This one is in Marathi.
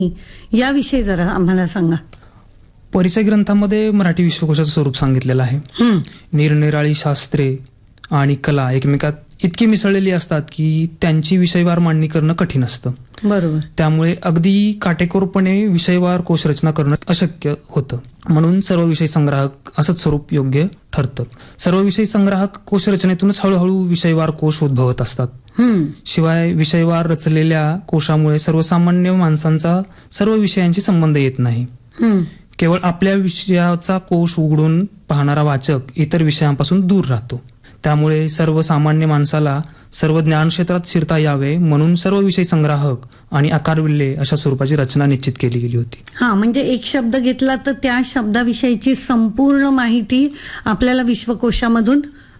याविषयी जरा आम्हाला सांगा. परिचय ग्रंथामध्ये मराठी विश्वकोशाचं स्वरूप सांगितलेलं आहे. निरनिराळी शास्त्रे आणि कला एकमेकात इतकी मिसळलेली असतात की त्यांची विषयवार मांडणी करणं कठीण असतं. बरोबर. त्यामुळे अगदी काटेकोरपणे विषयवार कोशरचना करणं अशक्य होतं. म्हणून सर्व विषय संग्राहक असंच स्वरूप योग्य ठरतं. सर्व विषय संग्राहक कोशरचनेतूनच हळूहळू विषयवार कोश उद्भवत असतात. शिवाय विषयवार रचलेल्या कोशामुळे सर्वसामान्य माणसांचा सर्व विषयांशी संबंध येत नाही. केवळ आपल्या विषयाचा कोश उघडून पाहणारा वाचक इतर विषयांपासून दूर राहतो. त्यामुळे सर्वसामान्य माणसाला सर्व ज्ञान क्षेत्रात शिरता यावे म्हणून सर्व विषय संग्राहक आणि आकारविल्ले अशा स्वरूपाची रचना निश्चित केली गेली होती. म्हणजे एक शब्द घेतला तर त्या शब्दाविषयीची संपूर्ण माहिती आपल्याला विश्वकोशामधून